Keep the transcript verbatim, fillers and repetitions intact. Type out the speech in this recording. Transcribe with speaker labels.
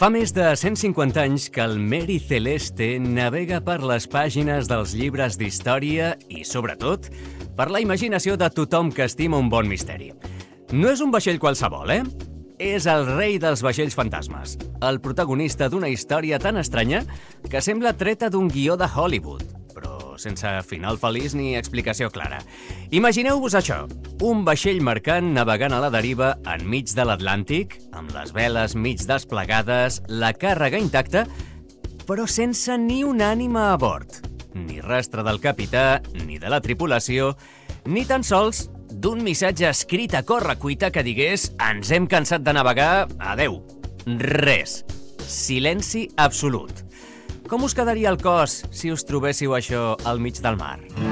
Speaker 1: Fa més de cent cinquanta anys que el Mary Celeste navega per les pàgines dels llibres d'història i, sobretot, per la imaginació de tothom que estima un bon misteri. No és un vaixell qualsevol, eh? És el rei dels vaixells fantasmes, el protagonista d'una història tan estranya que sembla treta d'un guió de Hollywood, però sense final feliç ni explicació clara. Imagineu-vos això, un vaixell mercant navegant a la deriva enmig de l'Atlàntic, amb les veles mig desplegades, la càrrega intacta, però sense ni una ànima a bord. Ni rastre del capità, ni de la tripulació, ni tan sols d'un missatge escrit a corre-cuita que digués «Ens hem cansat de navegar, adeu». Res. Silenci absolut. Com us quedaria el cos si us trobéssiu això al mig del mar?